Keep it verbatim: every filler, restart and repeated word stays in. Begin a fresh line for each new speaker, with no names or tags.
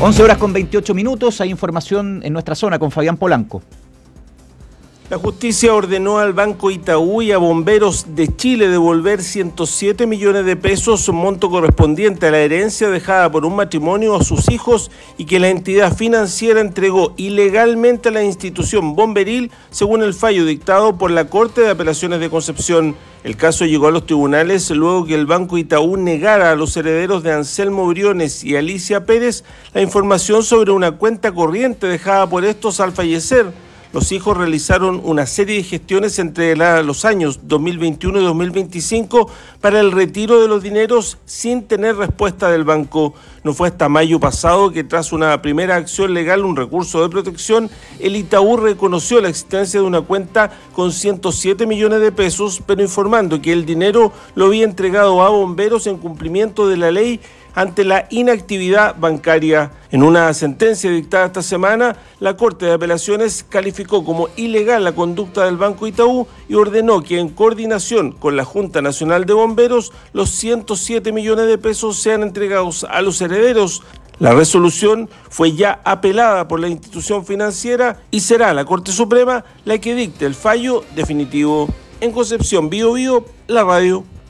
once horas con veintiocho minutos, hay información en nuestra zona con Fabián Polanco.
La justicia ordenó al Banco Itaú y a Bomberos de Chile devolver ciento siete millones de pesos, monto correspondiente a la herencia dejada por un matrimonio a sus hijos y que la entidad financiera entregó ilegalmente a la institución bomberil, según el fallo dictado por la Corte de Apelaciones de Concepción. El caso llegó a los tribunales luego que el Banco Itaú negara a los herederos de Anselmo Briones y Alicia Pérez la información sobre una cuenta corriente dejada por estos al fallecer. Los hijos realizaron una serie de gestiones entre la, los años dos mil veintiuno y dos mil veinticinco para el retiro de los dineros sin tener respuesta del banco. No fue hasta mayo pasado que, tras una primera acción legal, un recurso de protección, el Itaú reconoció la existencia de una cuenta con ciento siete millones de pesos, pero informando que el dinero lo había entregado a Bomberos en cumplimiento de la ley ante la inactividad bancaria. En una sentencia dictada esta semana, la Corte de Apelaciones calificó como ilegal la conducta del Banco Itaú y ordenó que, en coordinación con la Junta Nacional de Bomberos, los ciento siete millones de pesos sean entregados a los herederos. La resolución fue ya apelada por la institución financiera y será la Corte Suprema la que dicte el fallo definitivo. En Concepción, Bío Bío, la radio.